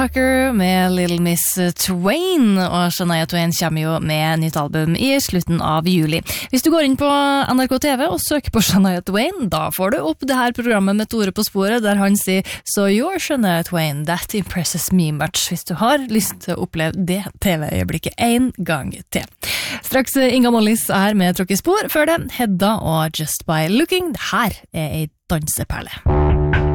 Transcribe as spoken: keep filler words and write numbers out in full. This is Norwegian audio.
Tucker med Little Miss Twain, og Shania Twain kommer jo med nytt album i slutten av juli. Hvis du går inn på N R K T V og søker på Shania Twain, da får du opp det her programmet med Tore på sporet, der han sier «So you're Shania Twain, that impresses me much», hvis du har lyst til å oppleve det T V-øyeblikket en gang til. Straks Inga Mollis er med Tråkk i spor, før det Hedda og Just By Looking. Det her er en danseperle.